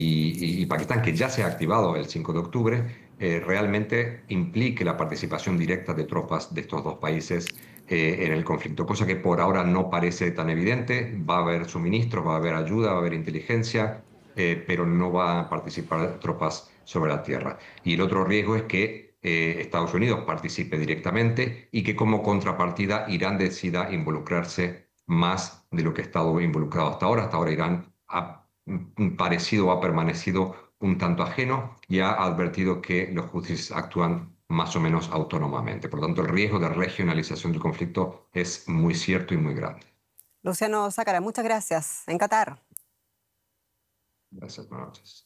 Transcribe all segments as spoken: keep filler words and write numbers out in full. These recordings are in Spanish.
y, y Pakistán, que ya se ha activado el cinco de octubre, eh, realmente implique la participación directa de tropas de estos dos países eh, en el conflicto, cosa que por ahora no parece tan evidente. Va a haber suministros, va a haber ayuda, va a haber inteligencia, eh, pero no van a participar tropas sobre la tierra. Y el otro riesgo es que eh, Estados Unidos participe directamente y que como contrapartida Irán decida involucrarse más de lo que ha estado involucrado hasta ahora. Hasta ahora Irán ha mm, parecido o ha permanecido un tanto ajeno y ha advertido que los huthis actúan más o menos autónomamente. Por lo tanto, el riesgo de regionalización del conflicto es muy cierto y muy grande. Luciano Sácara, muchas gracias. En Qatar. Gracias, buenas noches.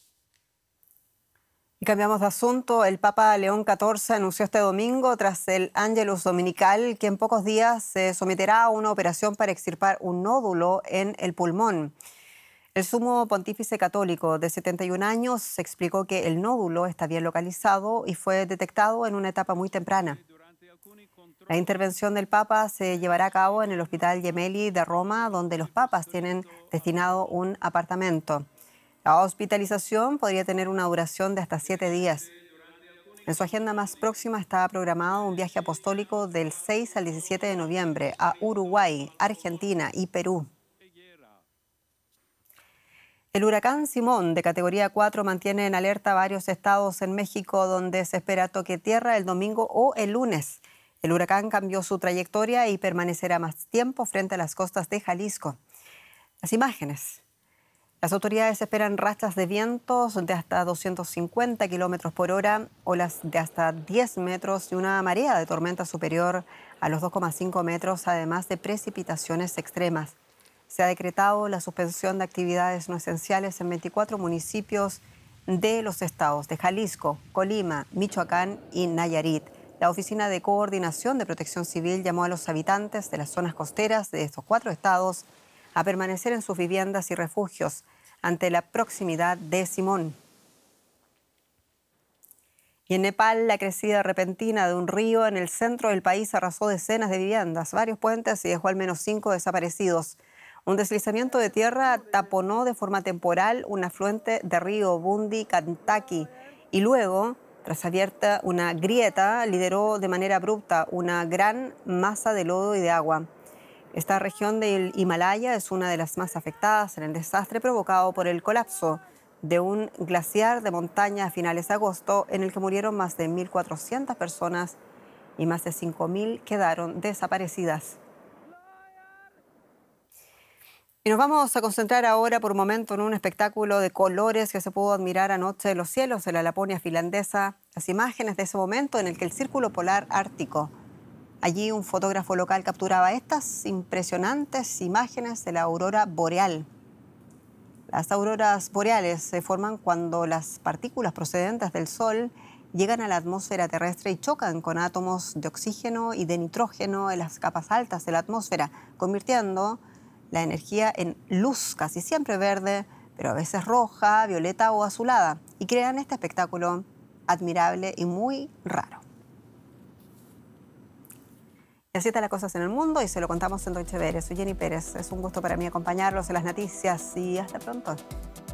Y cambiamos de asunto. El Papa León catorce anunció este domingo, tras el Ángelus Dominical, que en pocos días se someterá a una operación para extirpar un nódulo en el pulmón. El sumo pontífice católico de setenta y un años explicó que el nódulo está bien localizado y fue detectado en una etapa muy temprana. La intervención del Papa se llevará a cabo en el Hospital Gemelli de Roma, donde los papas tienen destinado un apartamento. La hospitalización podría tener una duración de hasta siete días. En su agenda más próxima está programado un viaje apostólico del seis al diecisiete de noviembre a Uruguay, Argentina y Perú. El huracán Simón, de categoría cuatro, mantiene en alerta varios estados en México, donde se espera toque tierra el domingo o el lunes. El huracán cambió su trayectoria y permanecerá más tiempo frente a las costas de Jalisco. Las imágenes. Las autoridades esperan rachas de vientos de hasta doscientos cincuenta kilómetros por hora, olas de hasta diez metros y una marea de tormenta superior a los dos coma cinco metros, además de precipitaciones extremas. Se ha decretado la suspensión de actividades no esenciales en veinticuatro municipios de los estados de Jalisco, Colima, Michoacán y Nayarit. La Oficina de Coordinación de Protección Civil llamó a los habitantes de las zonas costeras de estos cuatro estados a permanecer en sus viviendas y refugios ante la proximidad de Simón. Y en Nepal, la crecida repentina de un río en el centro del país arrasó decenas de viviendas, varios puentes y dejó al menos cinco desaparecidos. Un deslizamiento de tierra taponó de forma temporal un afluente de río Bundi Gandaki y luego, tras abierta una grieta, lideró de manera abrupta una gran masa de lodo y de agua. Esta región del Himalaya es una de las más afectadas en el desastre provocado por el colapso de un glaciar de montaña a finales de agosto, en el que murieron más de mil cuatrocientas personas y más de cinco mil quedaron desaparecidas. Y nos vamos a concentrar ahora por un momento en un espectáculo de colores que se pudo admirar anoche en los cielos de la Laponia finlandesa. Las imágenes de ese momento en el que el Círculo Polar Ártico. Allí un fotógrafo local capturaba estas impresionantes imágenes de la aurora boreal. Las auroras boreales se forman cuando las partículas procedentes del Sol llegan a la atmósfera terrestre y chocan con átomos de oxígeno y de nitrógeno en las capas altas de la atmósfera, convirtiendo la energía en luz, casi siempre verde, pero a veces roja, violeta o azulada, y crean este espectáculo admirable y muy raro. Y así están las cosas en el mundo y se lo contamos en Deutsche Welle. Soy Jenny Pérez. Es un gusto para mí acompañarlos en las noticias y hasta pronto.